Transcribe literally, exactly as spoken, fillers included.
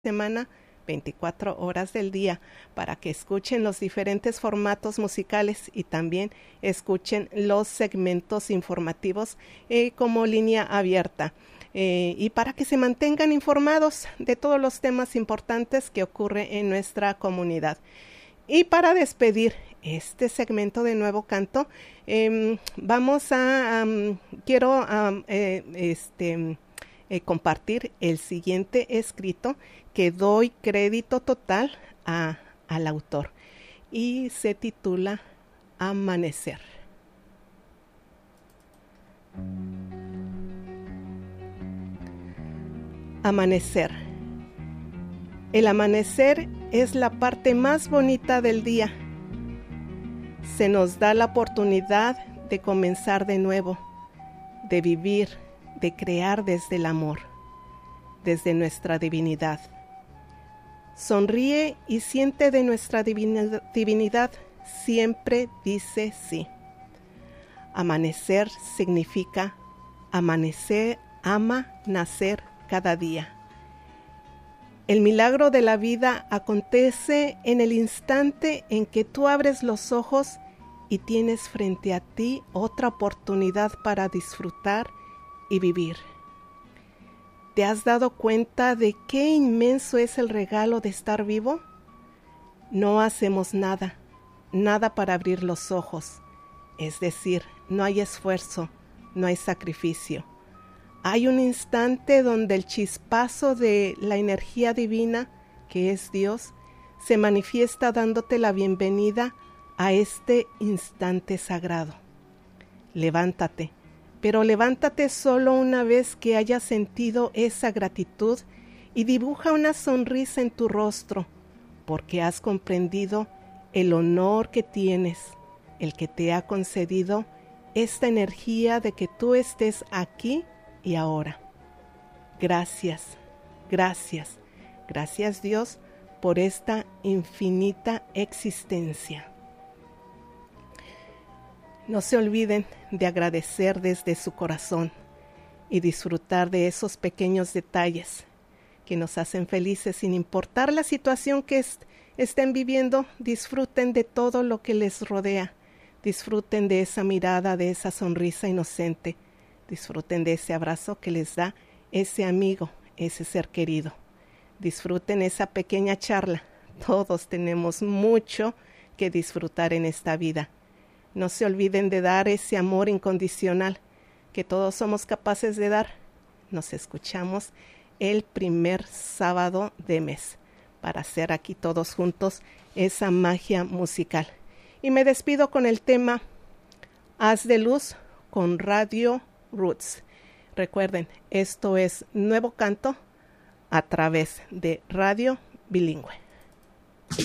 semana, veinticuatro horas del día, para que escuchen los diferentes formatos musicales y también escuchen los segmentos informativos eh, como línea abierta. Eh, y para que se mantengan informados de todos los temas importantes que ocurre en nuestra comunidad. Y para despedir este segmento de Nuevo Canto, eh, vamos a, um, quiero um, eh, este, eh, compartir el siguiente escrito que doy crédito total a, al autor y se titula Amanecer. Amanecer. El amanecer es la parte más bonita del día. Se nos da la oportunidad de comenzar de nuevo, de vivir, de crear desde el amor, desde nuestra divinidad. Sonríe y siente de nuestra divinidad, divinidad, siempre dice sí. Amanecer significa amanecer, ama, nacer cada día. El milagro de la vida acontece en el instante en que tú abres los ojos y tienes frente a ti otra oportunidad para disfrutar y vivir. ¿Te has dado cuenta de qué inmenso es el regalo de estar vivo? No hacemos nada, nada para abrir los ojos. Es decir, no hay esfuerzo, no hay sacrificio. Hay un instante donde el chispazo de la energía divina, que es Dios, se manifiesta dándote la bienvenida a este instante sagrado. Levántate, pero levántate solo una vez que hayas sentido esa gratitud y dibuja una sonrisa en tu rostro, porque has comprendido el honor que tienes, el que te ha concedido esta energía de que tú estés aquí y ahora. Gracias, gracias, gracias Dios por esta infinita existencia. No se olviden de agradecer desde su corazón y disfrutar de esos pequeños detalles que nos hacen felices sin importar la situación que est- estén viviendo. Disfruten de todo lo que les rodea. Disfruten de esa mirada, de esa sonrisa inocente. Disfruten de ese abrazo que les da ese amigo, ese ser querido. Disfruten esa pequeña charla. Todos tenemos mucho que disfrutar en esta vida. No se olviden de dar ese amor incondicional que todos somos capaces de dar. Nos escuchamos el primer sábado de mes para hacer aquí todos juntos esa magia musical. Y me despido con el tema Haz de Luz con Radio Roots. Recuerden, esto es Nuevo Canto a través de Radio Bilingüe.